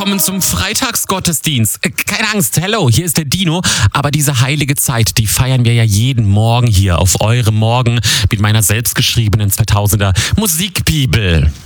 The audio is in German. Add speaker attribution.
Speaker 1: willkommen zum Freitagsgottesdienst. Keine Angst, hello, hier ist der Dino. Aber diese heilige Zeit, die feiern wir ja jeden Morgen hier auf eurem Morgen mit meiner selbstgeschriebenen 2000er Musikbibel.